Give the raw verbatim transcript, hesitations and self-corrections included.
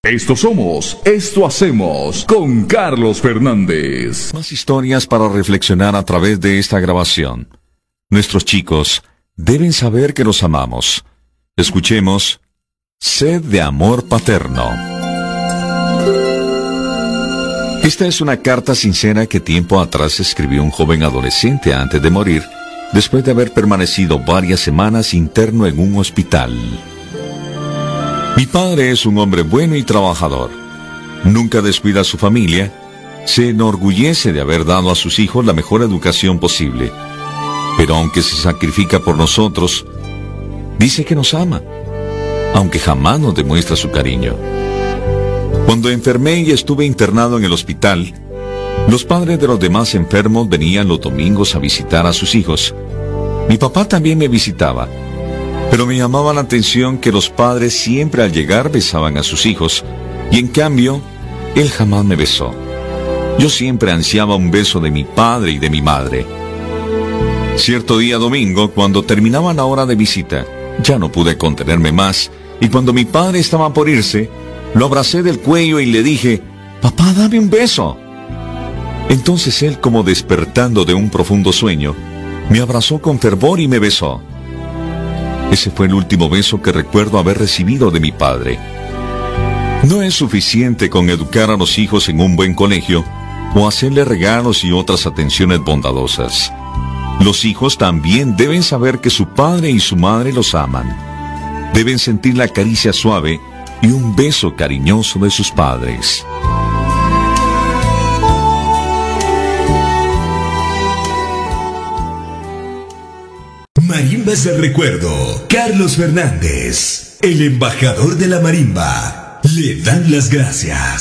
Esto somos, esto hacemos con Carlos Fernández. Más historias para reflexionar a través de esta grabación. Nuestros chicos deben saber que los amamos. Escuchemos Sed de amor paterno. Esta es una carta sincera que tiempo atrás escribió un joven adolescente antes de morir, después de haber permanecido varias semanas interno en un hospital. Mi padre es un hombre bueno y trabajador. Nunca descuida a su familia. Se enorgullece de haber dado a sus hijos la mejor educación posible. Pero aunque se sacrifica por nosotros, dice que nos ama, aunque jamás nos demuestra su cariño. Cuando enfermé y estuve internado en el hospital, los padres de los demás enfermos venían los domingos a visitar a sus hijos. Mi papá también me visitaba. Pero me llamaba la atención que los padres siempre al llegar besaban a sus hijos, y en cambio, él jamás me besó. Yo siempre ansiaba un beso de mi padre y de mi madre. Cierto día domingo, cuando terminaba la hora de visita, ya no pude contenerme más, y cuando mi padre estaba por irse, lo abracé del cuello y le dije, «Papá, dame un beso». Entonces él, como despertando de un profundo sueño, me abrazó con fervor y me besó. Ese fue el último beso que recuerdo haber recibido de mi padre. No es suficiente con educar a los hijos en un buen colegio o hacerles regalos y otras atenciones bondadosas. Los hijos también deben saber que su padre y su madre los aman. Deben sentir la caricia suave y un beso cariñoso de sus padres. Marimbas del Recuerdo. Carlos Fernández, el embajador de la marimba, le dan las gracias.